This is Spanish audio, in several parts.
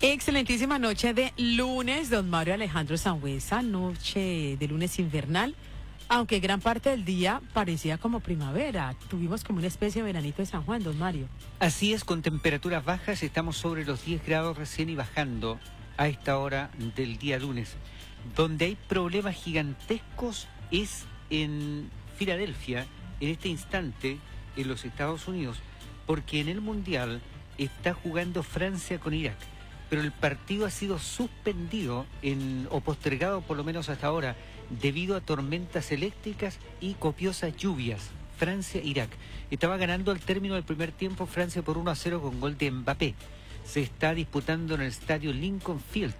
Excelentísima noche de lunes, don Mario Alejandro Sangüesa, noche de lunes invernal, aunque gran parte del día parecía como primavera. Tuvimos como una especie de veranito de San Juan, don Mario. Así es, con temperaturas bajas, estamos sobre los 10 grados recién y bajando a esta hora del día lunes. Donde hay problemas gigantescos es en Filadelfia, en este instante, en los Estados Unidos, porque en el Mundial está jugando Francia con Irak. Pero el partido ha sido suspendido o postergado por lo menos hasta ahora debido a tormentas eléctricas y copiosas lluvias. Francia-Irak. Estaba ganando al término del primer tiempo Francia por 1-0 con gol de Mbappé. Se está disputando en el estadio Lincoln Field.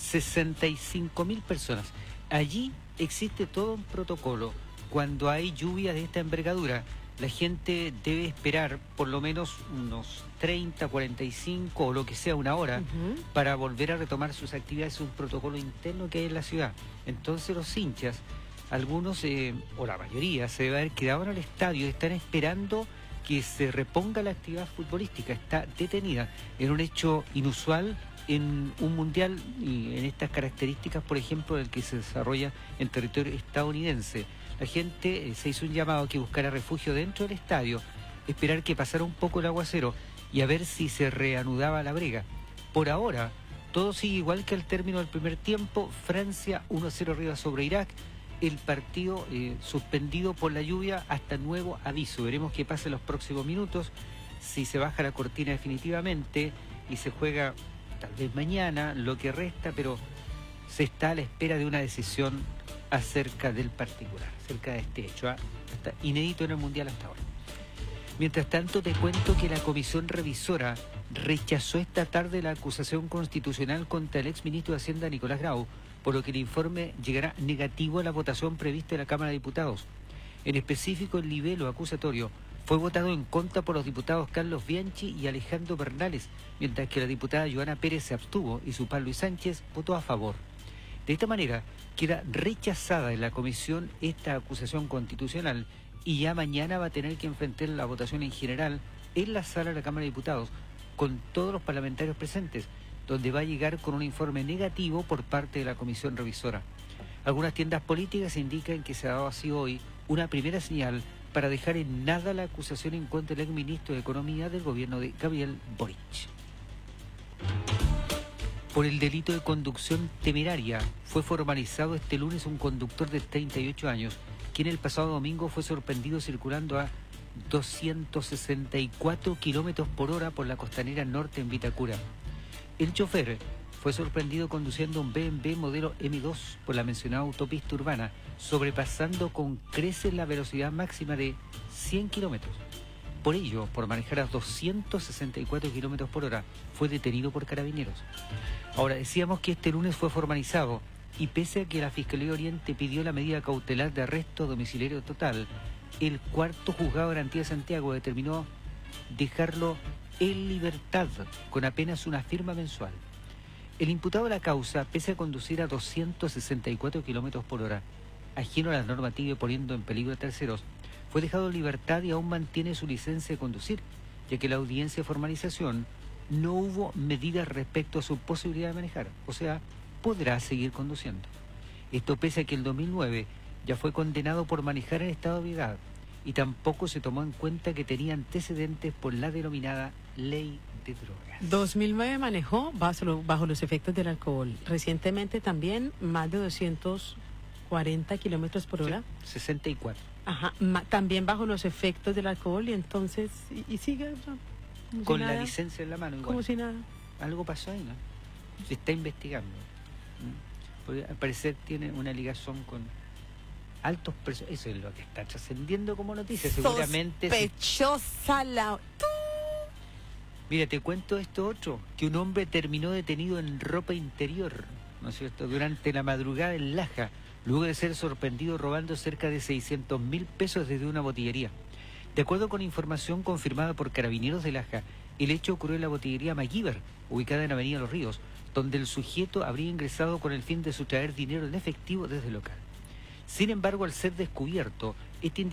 65.000 personas. Allí existe todo un protocolo. Cuando hay lluvia de esta envergadura, la gente debe esperar por lo menos unos 30, 45 o lo que sea, una hora, para volver a retomar sus actividades. Es un protocolo interno que hay en la ciudad. Entonces los hinchas, algunos o la mayoría, se debe haber quedado en el estadio, están esperando que se reponga la actividad futbolística. Está detenida en un hecho inusual en un mundial y en estas características, por ejemplo, el que se desarrolla en territorio estadounidense. La gente se hizo un llamado a que buscara refugio dentro del estadio, esperar que pasara un poco el aguacero y a ver si se reanudaba la brega. Por ahora, todo sigue igual que al término del primer tiempo. Francia 1-0 arriba sobre Irak. El partido suspendido por la lluvia hasta nuevo aviso. Veremos qué pasa en los próximos minutos, si se baja la cortina definitivamente y se juega tal vez mañana, lo que resta, pero se está a la espera de una decisión acerca del particular, acerca de este hecho. Está inédito en el Mundial hasta ahora. Mientras tanto, te cuento que la Comisión Revisora rechazó esta tarde la acusación constitucional contra el exministro de Hacienda Nicolás Grau, por lo que el informe llegará negativo a la votación prevista en la Cámara de Diputados. En específico, el libelo acusatorio fue votado en contra por los diputados Carlos Bianchi y Alejandro Bernales, mientras que la diputada Joana Pérez se abstuvo y su par Luis Sánchez votó a favor. De esta manera, queda rechazada en la comisión esta acusación constitucional y ya mañana va a tener que enfrentar la votación en general en la sala de la Cámara de Diputados con todos los parlamentarios presentes, donde va a llegar con un informe negativo por parte de la comisión revisora. Algunas tiendas políticas indican que se ha dado así hoy una primera señal para dejar en nada la acusación en contra del exministro de Economía del gobierno de Gabriel Boric. Por el delito de conducción temeraria fue formalizado este lunes un conductor de 38 años, quien el pasado domingo fue sorprendido circulando a 264 kilómetros por hora por la costanera norte en Vitacura. El chofer fue sorprendido conduciendo un BMW modelo M2 por la mencionada autopista urbana, sobrepasando con creces la velocidad máxima de 100 kilómetros. Por ello, por manejar a 264 kilómetros por hora, fue detenido por carabineros. Ahora, decíamos que este lunes fue formalizado y pese a que la Fiscalía Oriente pidió la medida cautelar de arresto domiciliario total, el cuarto juzgado de garantía de Santiago determinó dejarlo en libertad con apenas una firma mensual. El imputado de la causa, pese a conducir a 264 kilómetros por hora, ajeno a la normativa y poniendo en peligro a terceros, fue dejado en libertad y aún mantiene su licencia de conducir, ya que en la audiencia de formalización no hubo medidas respecto a su posibilidad de manejar, o sea, podrá seguir conduciendo. Esto pese a que en 2009 ya fue condenado por manejar en estado de ebriedad y tampoco se tomó en cuenta que tenía antecedentes por la denominada ley de drogas. 2009 manejó bajo los efectos del alcohol. Recientemente también más de 240 kilómetros por hora. Sí, 64. Ajá, también bajo los efectos del alcohol y entonces, y sigue con la licencia en la mano igual. Como si nada. Algo pasó ahí, ¿no? Se está investigando. Porque al parecer tiene una ligación con altos precios. Eso es lo que está trascendiendo como noticia. Seguramente. Sospechosa la... Mira, te cuento esto otro, que un hombre terminó detenido en ropa interior, ¿no es cierto?, durante la madrugada en Laja, luego de ser sorprendido robando cerca de 600.000 pesos desde una botillería. De acuerdo con información confirmada por Carabineros de Laja, el hecho ocurrió en la botillería MacGyver, ubicada en Avenida Los Ríos, donde el sujeto habría ingresado con el fin de sustraer dinero en efectivo desde el local. Sin embargo, al ser descubierto, este